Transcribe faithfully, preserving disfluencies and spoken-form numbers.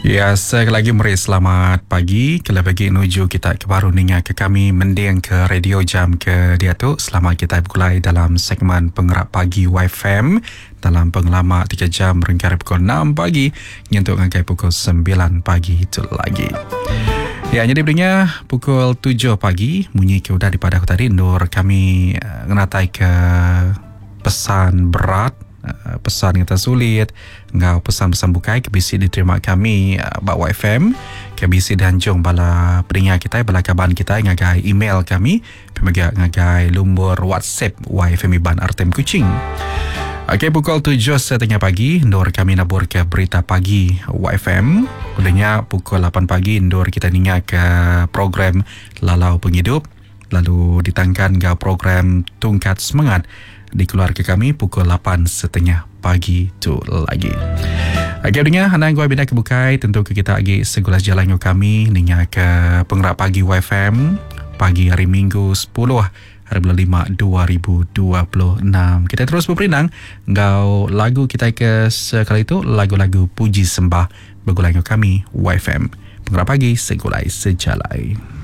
Ya, sekali lagi meri selamat pagi. Kalau bagi menuju kita ke baru ningat ke kami mending ke radio jam ke dia tu. Selamat kita berkulai dalam segmen Penggerak Pagi Y F M dalam pengelama tiga jam berengkar pukul enam pagi untuk ngakai pukul sembilan pagi itu lagi. Ya, jadi bedanya pukul tujuh pagi munyi ke udah daripada Kota Rindur kami uh, ngenatai ke pesan berat. Uh, pesan yang tersulit ngau pesan-pesan bukai kebisi diterima kami uh, Bak Y F M kebisi danjung bala pendengar kita bala kaban kita ngagai email kami pemegak ngagai lumbur WhatsApp Y F M Iban Artem Kuching. Okey, pukul tujuh setengah pagi Ndor kami nabur ke berita pagi Y F M. Udahnya pukul lapan pagi Ndor kita ningat ke program Lalau Penghidup. Lalu ditangkan ke program Tungkat Semangat di keluarga kami pukul lapan setengah pagi tu lagi. Okey, dengar hanang gua bina kebukai tentu ke kita lagi segulas jalan kami ningat ke Penggerak Pagi Y F M pagi hari Minggu sepuluh hari bulan lima dua ribu dua puluh enam. Kita terus berperinang ngau lagu kita ke sekali itu lagu-lagu puji sembah bergulang kami Y F M Penggerak Pagi segulai sejalai.